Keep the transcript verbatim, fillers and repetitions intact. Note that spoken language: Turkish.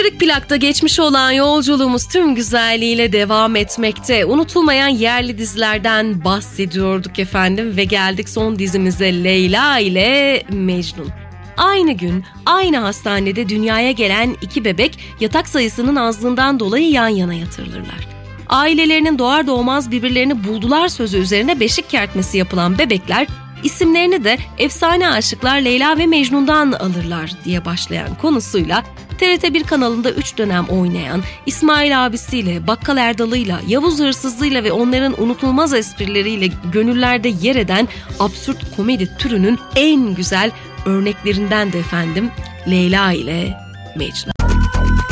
Kırık Plak'ta geçmiş olan yolculuğumuz tüm güzelliğiyle devam etmekte. Unutulmayan yerli dizilerden bahsediyorduk efendim ve geldik son dizimize, Leyla ile Mecnun. Aynı gün, aynı hastanede dünyaya gelen iki bebek yatak sayısının azlığından dolayı yan yana yatırılırlar. Ailelerinin doğar doğmaz birbirlerini buldular sözü üzerine beşik kertmesi yapılan bebekler, isimlerini de efsane aşıklar Leyla ve Mecnun'dan alırlar diye başlayan konusuyla T R T bir kanalında üç dönem oynayan, İsmail abisiyle, Bakkal Erdal'ıyla, Yavuz Hırsızlı'yla ve onların unutulmaz esprileriyle gönüllerde yer eden absürt komedi türünün en güzel örneklerinden de efendim Leyla ile Mecnun.